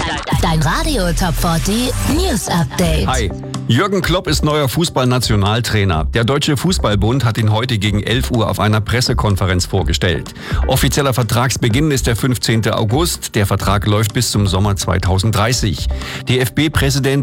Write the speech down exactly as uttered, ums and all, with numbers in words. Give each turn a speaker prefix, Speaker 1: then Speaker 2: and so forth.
Speaker 1: Dein Radio Top vierzig News Update.
Speaker 2: Hi. Jürgen Klopp ist neuer Fußballnationaltrainer. Der Deutsche Fußballbund hat ihn heute gegen elf Uhr auf einer Pressekonferenz vorgestellt. Offizieller Vertragsbeginn ist der fünfzehnten August. Der Vertrag läuft bis zum Sommer zweitausenddreißig. D F B-Präsident